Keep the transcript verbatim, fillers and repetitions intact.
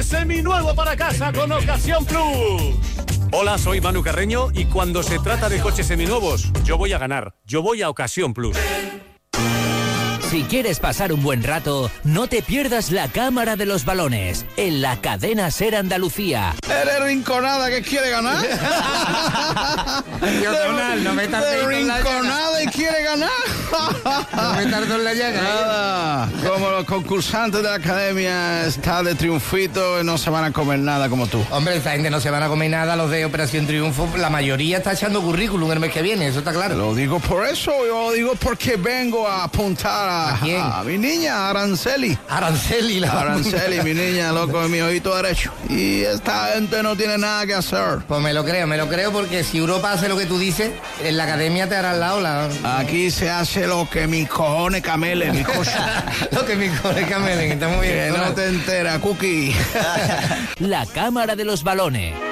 seminuevo para casa con Ocasión Plus. Hola, soy Manu Carreño y cuando se trata de coches seminuevos, yo voy a ganar. Yo voy a Ocasión Plus. Si quieres pasar un buen rato, no te pierdas la Cámara de los Balones en la cadena SER Andalucía. ¿Eres rinconada que quiere ganar? Yo, Donald, no me tardes de rinconada y quiere ganar. No me tardo en la llaga. Nada, como los concursantes de la academia está de triunfito, no se van a comer nada como tú. Hombre, esta gente no se van a comer nada, los de Operación Triunfo, la mayoría está echando currículum el mes que viene, eso está claro. Lo digo por eso, yo lo digo porque vengo a apuntar a... ¿A quién? A mi niña, Araceli. Araceli, la... Araceli, mi niña, loco, es mi ojito derecho. Y esta gente no tiene nada que hacer. Pues me lo creo, me lo creo porque si Europa hace lo que tú dices, en la academia te hará al lado la... Aquí se hace lo que mis cojones camelen, mi cosa. Lo que mis cojones camelen, está muy bien. Que no te enteras, Cookie. La Cámara de los Balones.